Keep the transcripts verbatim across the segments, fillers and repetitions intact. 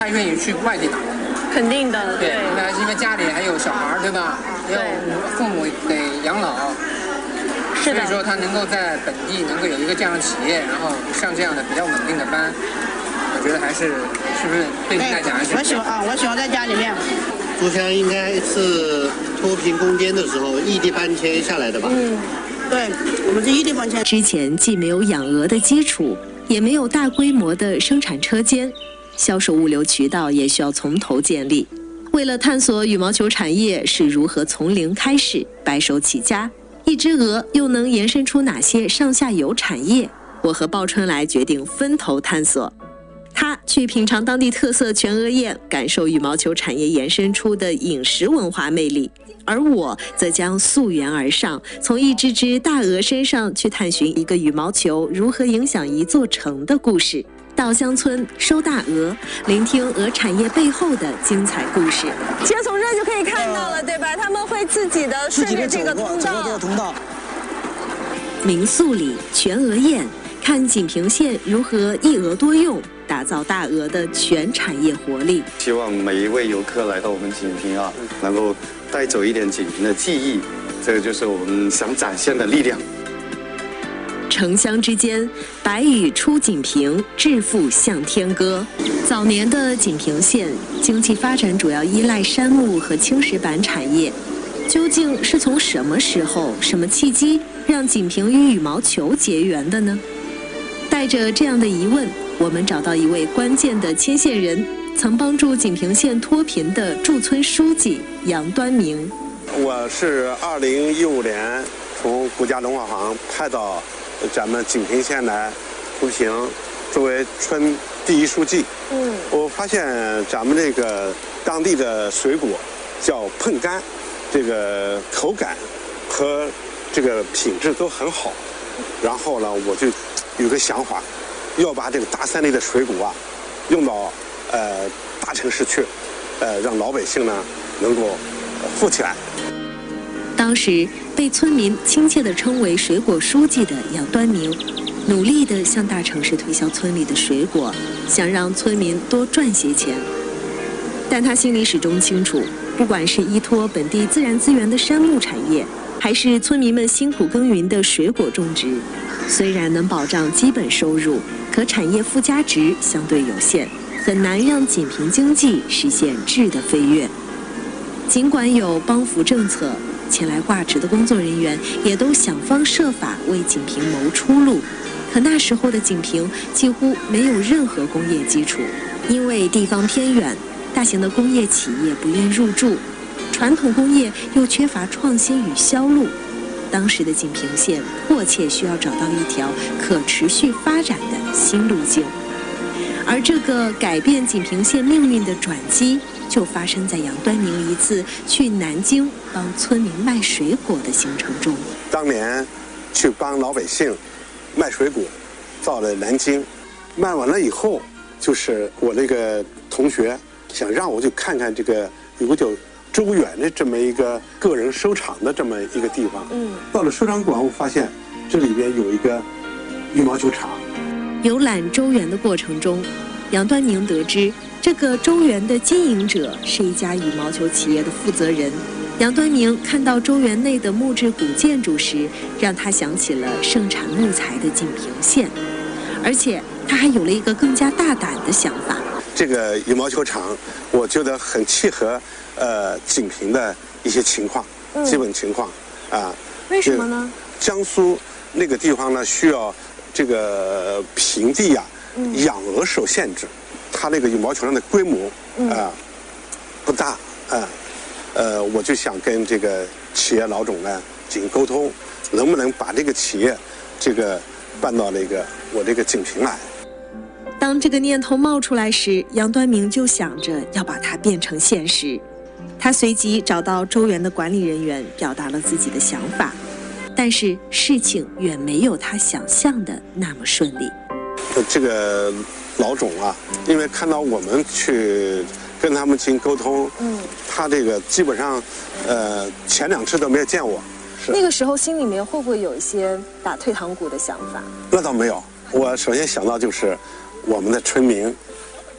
他愿意去外地打？ 肯定的， 对，那因为家里还有小孩，对吧？还有父母得养老， 是的。 所以说他能够在本地能够有一个这样的企业，然后上这样的比较稳定的班，我觉得还是是不是对你来讲还是？ 我喜欢啊，我喜欢在家里面。 故乡应该是脱贫攻坚的时候异地搬迁下来的吧？ 嗯，对，我们是异地搬迁。 之前既没有养鹅的基础，也没有大规模的生产车间。销售物流渠道也需要从头建立。为了探索羽毛球产业是如何从零开始、白手起家，一只鹅又能延伸出哪些上下游产业？我和鲍春来决定分头探索。他去品尝当地特色全鹅宴，感受羽毛球产业延伸出的饮食文化魅力；而我则将溯源而上，从一只只大鹅身上去探寻一个羽毛球如何影响一座城的故事。到乡村收大鹅，聆听鹅产业背后的精彩故事。 其实从这就可以看到了，对吧？他们会自己的顺着这个通道。 这个通道。 民宿里全鹅宴，看锦屏县如何一鹅多用，打造大鹅的全产业活力。 希望每一位游客来到我们锦屏啊，能够带走一点锦屏的记忆，这个就是我们想展现的力量。 城乡之间，白羽出锦屏，致富向天歌。早年的锦屏县经济发展主要依赖杉木和青石板产业，究竟是从什么时候、什么契机让锦屏与羽毛球结缘的呢？带着这样的疑问，我们找到一位关键的牵线人，曾帮助锦屏县脱贫的驻村书记杨端明。 我是二零一五年从国家农化行派到咱们锦屏县来出行，作为村第一书记。嗯，我发现咱们这个当地的水果叫碰柑，这个口感和这个品质都很好。然后呢，我就有个想法，要把这个大山里的水果啊，用到呃大城市去，呃让老百姓呢能够富起来。 当时被村民亲切地称为水果书记的杨端明，努力地向大城市推销村里的水果，想让村民多赚些钱。但他心里始终清楚，不管是依托本地自然资源的杉木产业，还是村民们辛苦耕耘的水果种植，虽然能保障基本收入，可产业附加值相对有限，很难让锦屏经济实现质的飞跃。尽管有帮扶政策，前来挂职的工作人员也都想方设法为锦屏谋出路，可那时候的锦屏几乎没有任何工业基础，因为地方偏远，大型的工业企业不愿入驻，传统工业又缺乏创新与销路。当时的锦屏县迫切需要找到一条可持续发展的新路径，而这个改变锦屏县命运的转机，就发生在杨端明一次去南京帮村民卖水果的行程中。 当年去帮老百姓卖水果，到了南京，卖完了以后，就是我那个同学想让我去看看这个有个叫周远的这么一个个人收藏的这么一个地方。嗯，到了收藏馆，我发现这里边有一个羽毛球场。 游览周园的过程中，杨端明得知，这个周园的经营者是一家羽毛球企业的负责人。杨端明看到周园内的木质古建筑时，让他想起了盛产木材的锦屏县，而且他还有了一个更加大胆的想法。 这个羽毛球场，我觉得很契合呃锦屏的一些情况，嗯、基本情况啊。 为什么呢？ 江苏那个地方呢，需要这个平地呀、啊，嗯、养鹅受限制，它那个羽毛球场的规模啊、嗯呃、不大啊，呃，我就想跟这个企业老总呢进行沟通，能不能把这个企业这个办到那个我这个锦屏来。 当这个念头冒出来时，杨端明就想着要把它变成现实。他随即找到周园的管理人员，表达了自己的想法。但是事情远没有他想象的那么顺利。 这个老总啊，因为看到我们去跟他们进行沟通，嗯，他这个基本上，呃，前两次都没有见我。是那个时候心里面会不会有一些打退堂鼓的想法？ 那倒没有，我首先想到就是我们的村民，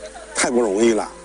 太不容易了。